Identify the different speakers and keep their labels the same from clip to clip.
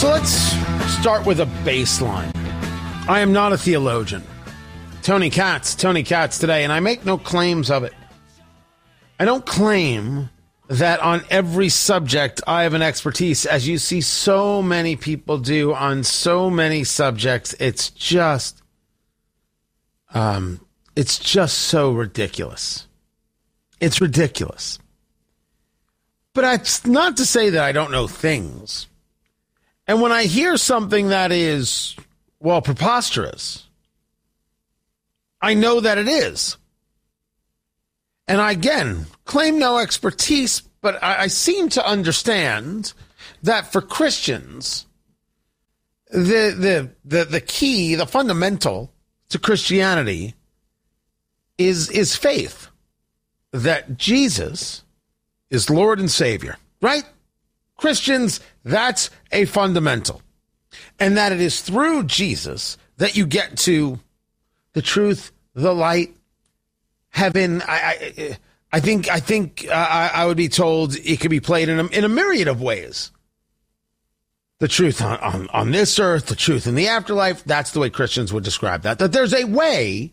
Speaker 1: So let's start with a baseline. I am not a theologian. Tony Katz today, and I make no claims of it. I don't claim that on every subject I have an expertise, as you see so many people do on so many subjects. It's just so ridiculous. It's ridiculous. But it's not to say that I don't know things. And when I hear something that is, well, preposterous, I know that it is. And I, again, claim no expertise, but I seem to understand that for Christians, the key, the fundamental to Christianity is faith. That Jesus is Lord and Savior, right? Christians, that's a fundamental. And that it is through Jesus that you get to the truth, the light, heaven. I think I would be told it could be played in a myriad of ways. The truth on this earth, the truth in the afterlife. That's the way Christians would describe that. That there's a way,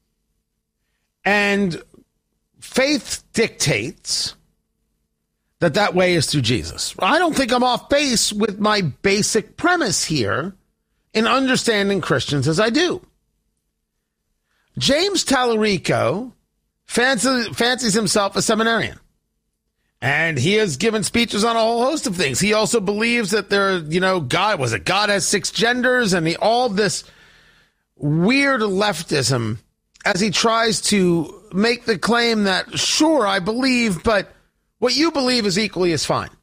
Speaker 1: and faith dictates that way is through Jesus. I don't think I'm off base with my basic premise here in understanding Christians as I do. James Tallarico fancies himself a seminarian, and he has given speeches on a whole host of things. He also believes that God has six genders, and all this weird leftism as he tries to make the claim that, sure, I believe, but what you believe is equally as fine.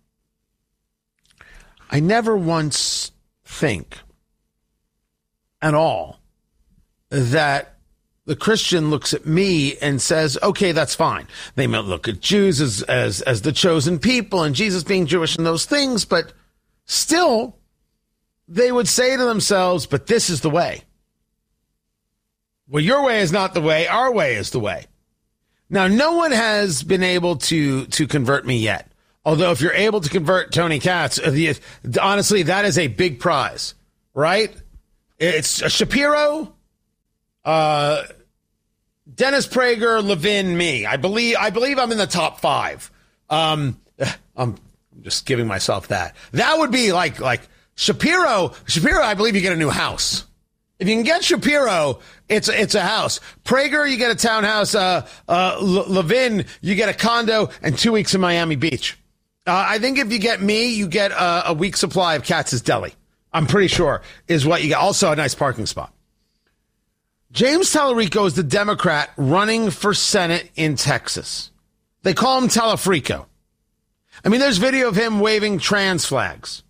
Speaker 1: I never once think at all that the Christian looks at me and says, okay, that's fine. They might look at Jews as the chosen people and Jesus being Jewish and those things, but still they would say to themselves, but this is the way. Well, your way is not the way. Our way is the way. Now, no one has been able to convert me yet. Although if you're able to convert Tony Katz, honestly, that is a big prize, right? It's Shapiro, Dennis Prager, Levin, me. I believe I'm in the top 5. I'm just giving myself that. That would be like Shapiro, I believe you get a new house. If you can get Shapiro, it's a house. Prager, you get a townhouse. Levin, you get a condo and 2 weeks in Miami Beach. I think if you get me, you get a week's supply of Katz's Deli. I'm pretty sure is what you get. Also a nice parking spot. James Tallarico is the Democrat running for Senate in Texas. They call him Talafrico. I mean, there's video of him waving trans flags.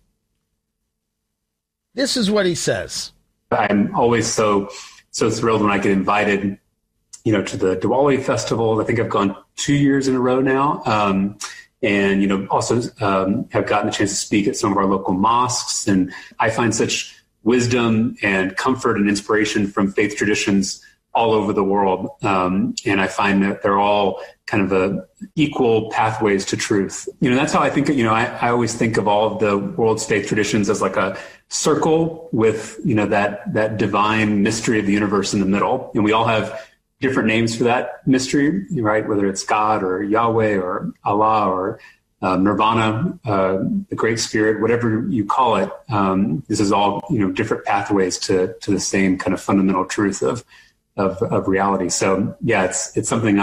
Speaker 1: This is what he says.
Speaker 2: I'm always so thrilled when I get invited, to the Diwali festival. I think I've gone 2 years in a row now. And, also have gotten a chance to speak at some of our local mosques. And I find such wisdom and comfort and inspiration from faith traditions all over the world. And I find that they're all kind of equal pathways to truth. That's how I think, I always think of all of the world's faith traditions as like a circle with, that divine mystery of the universe in the middle. And we all have different names for that mystery, right? Whether it's God or Yahweh or Allah or Nirvana, the Great Spirit, whatever you call it. This is all, different pathways to the same kind of fundamental truth of reality. So yeah, it's something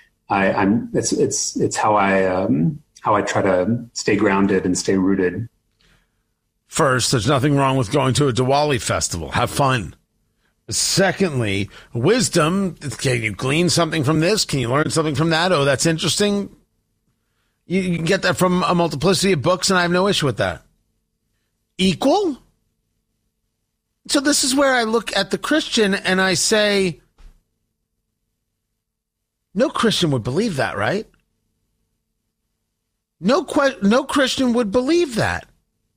Speaker 2: it's how I try to stay grounded and stay rooted.
Speaker 1: First, there's nothing wrong with going to a Diwali festival. Have fun. Secondly, wisdom. Can you glean something from this? Can you learn something from that? Oh, that's interesting. You can get that from a multiplicity of books, and I have no issue with that. Equal? So this is where I look at the Christian and I say, no Christian would believe that, right? No Christian would believe that.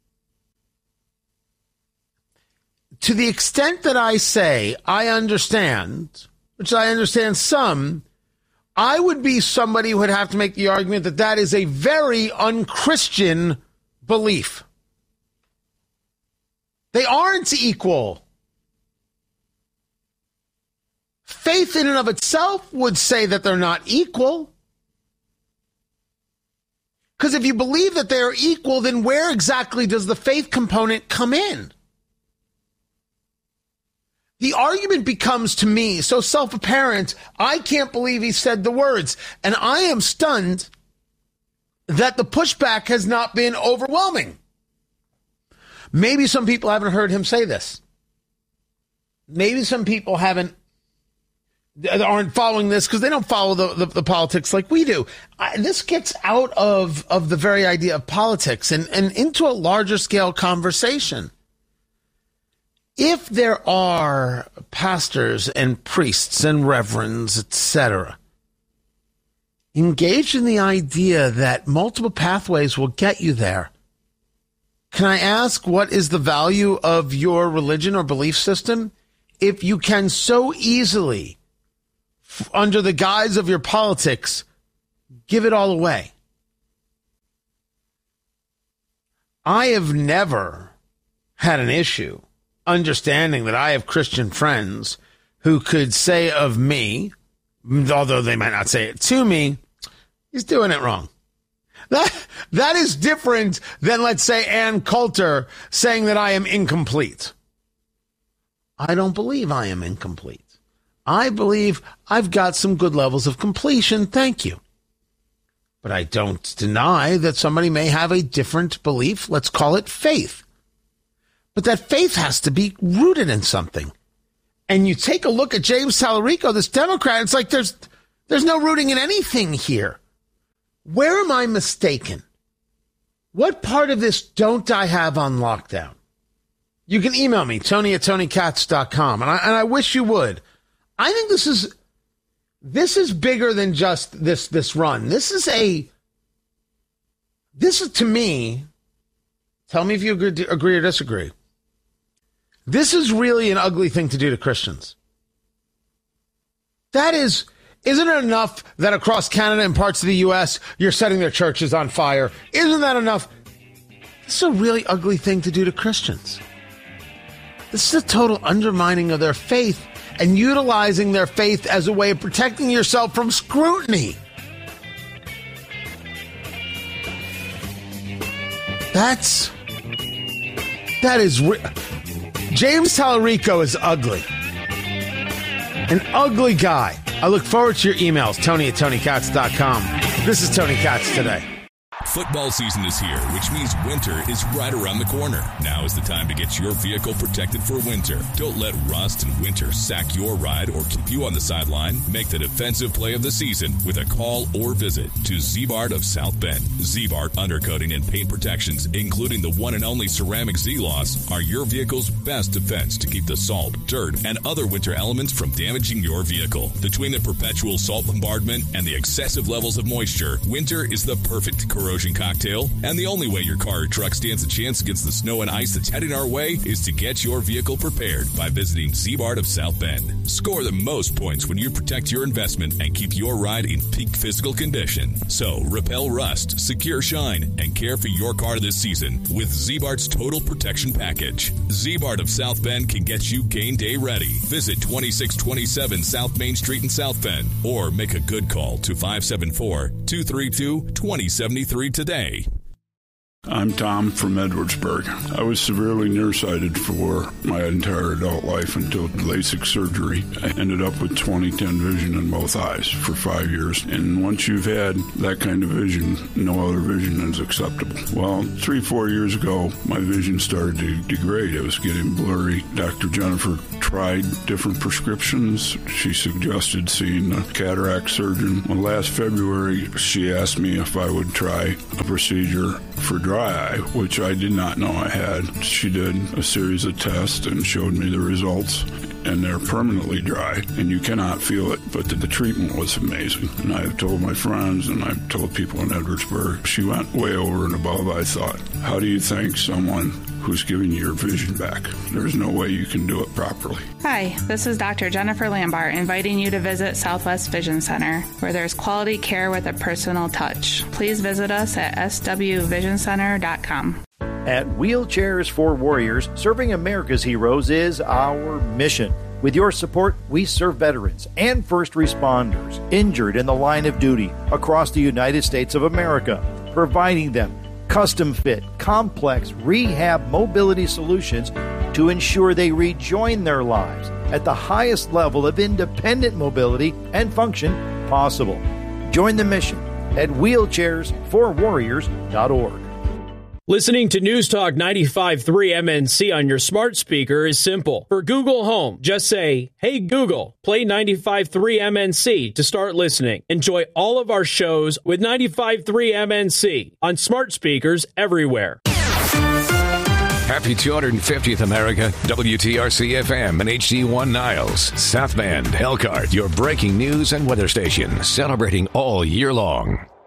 Speaker 1: To the extent that I say I understand, which I understand some, I would be somebody who would have to make the argument that that is a very unchristian belief. They aren't equal. Faith in and of itself would say that they're not equal. Because if you believe that they are equal, then where exactly does the faith component come in? The argument becomes, to me, so self-apparent, I can't believe he said the words. And I am stunned that the pushback has not been overwhelming. Maybe some people haven't heard him say this. Maybe some people aren't following this because they don't follow the politics like we do. This gets out of the very idea of politics and into a larger scale conversation. If there are pastors and priests and reverends, etc., engaged in the idea that multiple pathways will get you there, can I ask, what is the value of your religion or belief system if you can so easily, under the guise of your politics, give it all away? I have never had an issue understanding that I have Christian friends who could say of me, although they might not say it to me, he's doing it wrong. That is different than, let's say, Ann Coulter saying that I am incomplete. I don't believe I am incomplete. I believe I've got some good levels of completion, thank you. But I don't deny that somebody may have a different belief, let's call it faith. But that faith has to be rooted in something. And you take a look at James Tallarico, this Democrat, it's like there's no rooting in anything here. Where am I mistaken? What part of this don't I have on lockdown? You can email me, Tony@TonyKatz.com, and I wish you would. I think this is bigger than just this run. This is to me, tell me if you agree or disagree. This is really an ugly thing to do to Christians. Isn't it enough that across Canada and parts of the U.S. you're setting their churches on fire? Isn't that enough? This is a really ugly thing to do to Christians. This is a total undermining of their faith and utilizing their faith as a way of protecting yourself from scrutiny. James Tallarico is ugly. An ugly guy. I look forward to your emails, Tony@TonyKatz.com. This is Tony Katz Today.
Speaker 3: Football season is here, which means winter is right around the corner. Now is the time to get your vehicle protected for winter. Don't let rust and winter sack your ride or keep you on the sideline. Make the defensive play of the season with a call or visit to Ziebart of South Bend. Ziebart Undercoating and Paint Protections, including the one and only ceramic Z-Loss, are your vehicle's best defense to keep the salt, dirt, and other winter elements from damaging your vehicle. Between the perpetual salt bombardment and the excessive levels of moisture, winter is the perfect corrosion cocktail, and the only way your car or truck stands a chance against the snow and ice that's heading our way is to get your vehicle prepared by visiting Ziebart of South Bend. Score the most points when you protect your investment and keep your ride in peak physical condition. So repel rust, secure shine, and care for your car this season with Ziebart's Total Protection Package. Ziebart of South Bend can get you game day ready. Visit 2627 South Main Street in South Bend or make a good call to 574-232-2073 today.
Speaker 4: I'm Tom from Edwardsburg. I was severely nearsighted for my entire adult life until LASIK surgery. I ended up with 20/10 vision in both eyes for 5 years. And once you've had that kind of vision, no other vision is acceptable. Well, 3-4 years ago, my vision started to degrade. It was getting blurry. Dr. Jennifer tried different prescriptions. She suggested seeing a cataract surgeon. Well, last February, she asked me if I would try a procedure for dry eye, which I did not know I had. She did a series of tests and showed me the results, and they're permanently dry, and you cannot feel it, but the treatment was amazing. And I've told my friends, and I've told people in Edwardsburg, she went way over and above, I thought. How do you thank someone who's giving you your vision back? There's no way you can do it properly.
Speaker 5: Hi, this is Dr. Jennifer Lambart inviting you to visit Southwest Vision Center, where there's quality care with a personal touch. Please visit us at swvisioncenter.com.
Speaker 6: At Wheelchairs for Warriors, serving America's heroes is our mission. With your support, we serve veterans and first responders injured in the line of duty across the United States of America, providing them custom-fit, complex rehab mobility solutions to ensure they rejoin their lives at the highest level of independent mobility and function possible. Join the mission at wheelchairsforwarriors.org.
Speaker 7: Listening to News Talk 95.3 MNC on your smart speaker is simple. For Google Home, just say, "Hey Google, play 95.3 MNC" to start listening. Enjoy all of our shows with 95.3 MNC on smart speakers everywhere.
Speaker 8: Happy 250th America, WTRC-FM and HD1 Niles, South Bend, Elkhart, your breaking news and weather station, celebrating all year long.